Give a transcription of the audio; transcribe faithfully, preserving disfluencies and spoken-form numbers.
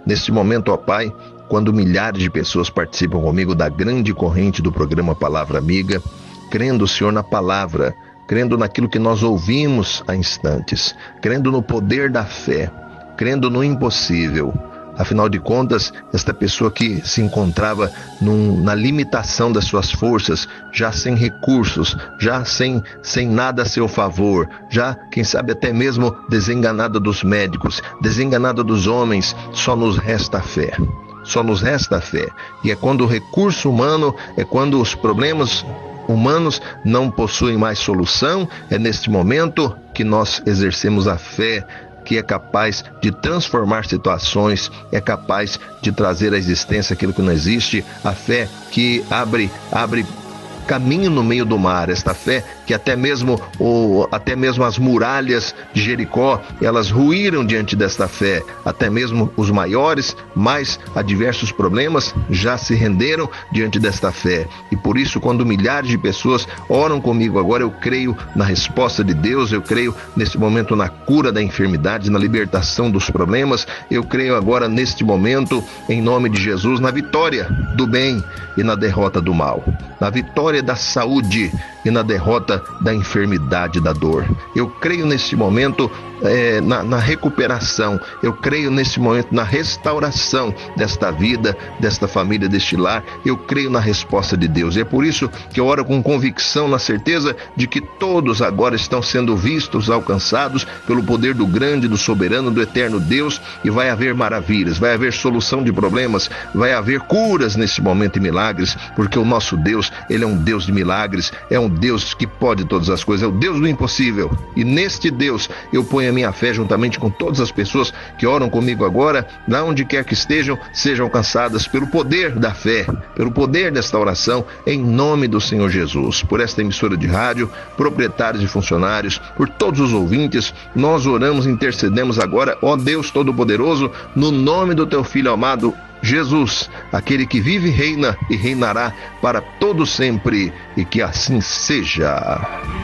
Neste momento, ó Pai, quando milhares de pessoas participam comigo da grande corrente do programa Palavra Amiga, crendo, Senhor, na palavra, crendo naquilo que nós ouvimos há instantes, crendo no poder da fé, crendo no impossível. Afinal de contas, esta pessoa que se encontrava num, na limitação das suas forças, já sem recursos, já sem, sem nada a seu favor, já, quem sabe, até mesmo desenganada dos médicos, desenganada dos homens, só nos resta a fé. Só nos resta a fé. E é quando o recurso humano, é quando os problemas humanos não possuem mais solução, é neste momento que nós exercemos a fé, que é capaz de transformar situações, é capaz de trazer à existência aquilo que não existe, a fé que abre, abre caminho no meio do mar, esta fé que até mesmo, o, até mesmo as muralhas de Jericó, elas ruíram diante desta fé, até mesmo os maiores, mais adversos problemas já se renderam diante desta fé. E por isso, quando milhares de pessoas oram comigo agora, eu creio na resposta de Deus, eu creio nesse momento na cura da enfermidade, na libertação dos problemas, eu creio agora neste momento, em nome de Jesus, na vitória do bem e na derrota do mal, na vitória da saúde e na derrota da enfermidade, da dor. Eu creio nesse momento é, na, na recuperação, eu creio nesse momento na restauração desta vida, desta família, deste lar. Eu creio na resposta de Deus. E é por isso que eu oro com convicção, na certeza de que todos agora estão sendo vistos, alcançados pelo poder do grande, do soberano, do eterno Deus, e vai haver maravilhas, vai haver solução de problemas, vai haver curas nesse momento e milagres, porque o nosso Deus, ele é um Deus de milagres, é um Deus que pode todas as coisas, é o Deus do impossível. E neste Deus eu ponho a minha fé juntamente com todas as pessoas que oram comigo agora, lá onde quer que estejam, sejam alcançadas pelo poder da fé, pelo poder desta oração, em nome do Senhor Jesus. Por esta emissora de rádio, proprietários e funcionários, por todos os ouvintes, nós oramos e intercedemos agora, ó Deus Todo-Poderoso, no nome do teu Filho amado Jesus, aquele que vive, reina e reinará para todo sempre, e que assim seja.